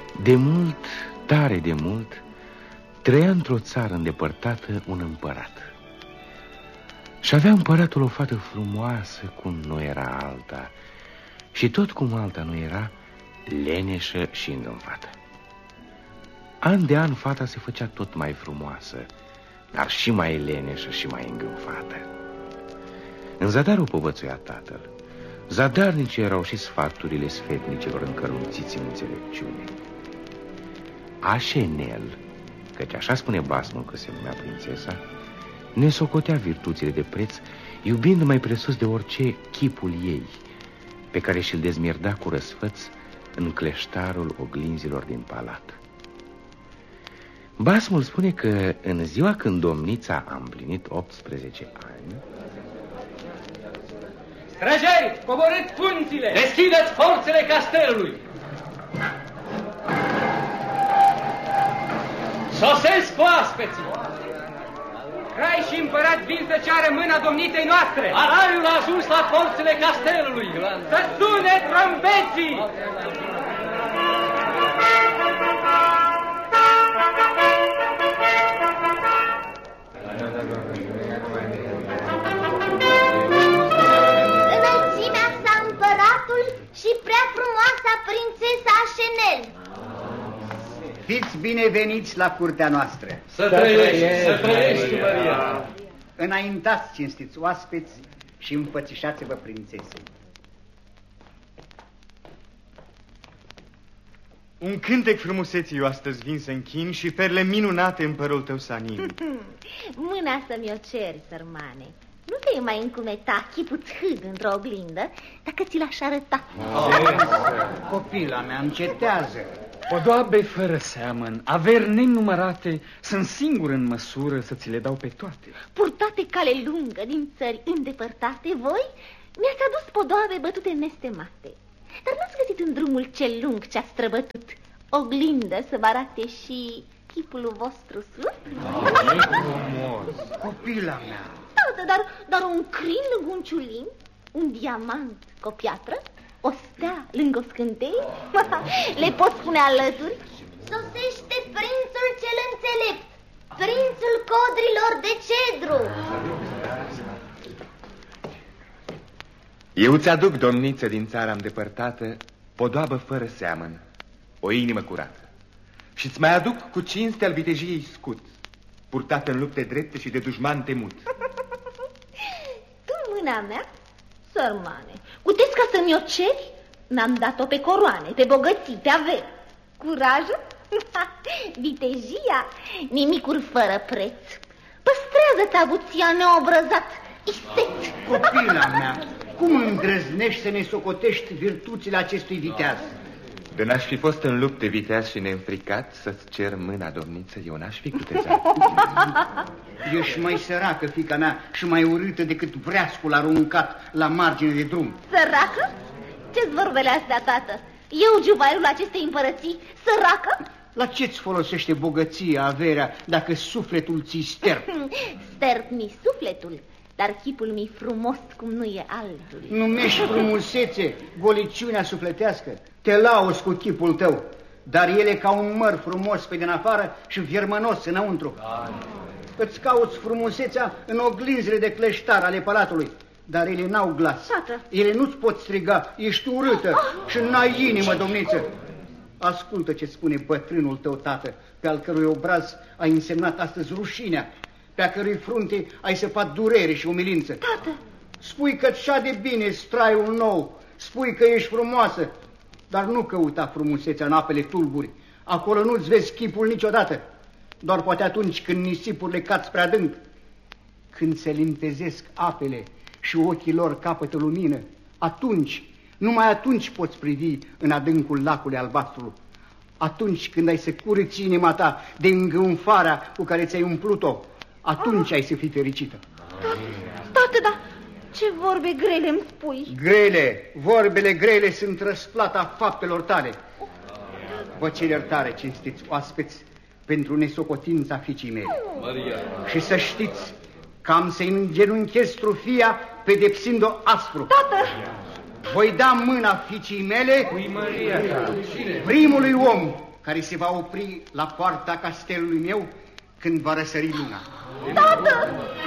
De mult, tare de mult, trăia într-o țară îndepărtată un împărat. Și avea împăratul o fată frumoasă cum nu era alta, și tot cum alta nu era, leneșă și îngânfată. An de an fata se făcea tot mai frumoasă, dar și mai leneșă și mai îngânfată. În zadar o povățuia tatăl. Zadarnice erau și sfaturile sfetnicilor încărunțiți în înțelepciune. Așenel, căci așa spune basmul că se numea prințesa, ne socotea virtuțile de preț, iubind mai presus de orice chipul ei, pe care și-l dezmierda cu răsfăț în cleștarul oglinzilor din palat. Basmul spune că în ziua când domnița a împlinit 18 ani... Străjeri, coborâți punțile! Deschideți forțele castelului! Sosesc oaspeții! Crai și împărat vin să ceară mâna domniței noastre! Araiul a ajuns la forțele castelului! Să sune trompeții! Înălțimea sa împăratul și prea frumoasa prințesa Așenel. Fiți bineveniți la curtea noastră. Să trăiești, Maria! Înaintați, cinstiți oaspeți, și împățișați-vă prințesei. Un cântec frumuseții eu astăzi vin să închin și perle minunate în părul tău sanin. Mâna să-mi o ceri, sărmane. Nu te mai încumeta chipul hâd într-o oglindă dacă ți l-aș arăta. Copila mea, încetează. Podoabe fără seamăn, averi nenumărate, sunt singur în măsură să ți le dau pe toate. Purtate cale lungă din țări îndepărtate, voi mi-ați adus podoabe bătute nestemate. Dar n-ați găsit în drumul cel lung ce-a străbătut oglindă să vă arate și chipul vostru sfânt? Copila mea. Dar un crin lângă un ciulin, un diamant cu o piatră, o stea lângă o scânteie, le pot spune alături? Sosește prințul cel înțelept, prințul codrilor de cedru. Eu ți-aduc, domniță din țara îndepărtată, podoabă fără seamăn, o inimă curată. Și îți mai aduc cu cinste al vitejiei scut, purtată în lupte drepte și de dușman temut. Tu, mâna mea, sărmane, cutezi ca să-mi o ceri? N-am dat-o pe coroane, pe bogății, pe averi. Curajul? Vitejia? Nimicuri fără preț. Păstrează-ți avuția neobrăzat, isteț. Copila mea, cum îndrăznești să ne socotești virtuțile acestui viteaz? De n-aș fi fost în lupte viteaz și neînfricat să-ți cer mâna, domniță, eu n-aș fi cutezat. Ești mai săracă, fiica mea, și mai urâtă decât vreascul aruncat la margine de drum. Săracă? Ce-ți vorbele astea, tată? Eu, juvairul acestei împărății, săracă? La ce-ți folosește bogăția, averea, dacă sufletul ți-i sterp? Sterp-mi sufletul, dar chipul mi frumos cum nu e altul. Numești frumusețe goliciunea sufletească. Te lauzi cu chipul tău, dar el e ca un măr frumos pe din afară și viermănos înăuntru. Îți cauți frumusețea în oglinzile de cleștar ale palatului, dar ele n-au glas. Tată. Ele nu-ți pot striga, ești urâtă și n-ai inimă, domniță. Ascultă ce spune bătrânul tău, tată, pe al cărui obraz ai însemnat astăzi rușinea, pe a cărui frunte ai săpat durere și umilință. Tată. Spui că-ți șade bine straiul nou, spui că ești frumoasă, dar nu căuta frumusețea în apele tulburi. Acolo nu-ți vezi chipul niciodată, doar poate atunci când nisipurile cad spre adânc. Când se limpezesc apele și ochii lor capătă lumină, atunci, numai atunci poți privi în adâncul lacului albastru. Atunci când ai să curăți inima ta de îngânfarea cu care ți-ai umplut-o, atunci ai să fii fericită. Tată, dar ce vorbe grele îmi spui? Grele, vorbele grele sunt răsplata faptelor tale. Vă cer iertare, cinstiți oaspeți, pentru nesocotința fiicii mele. Maria. Și să știți că am să-i îngenunchez trufia pedepsind-o aspru. Tată! Voi da mâna fiicii mele Maria. primului om care se va opri la poarta castelului meu când va răsări luna. Tată!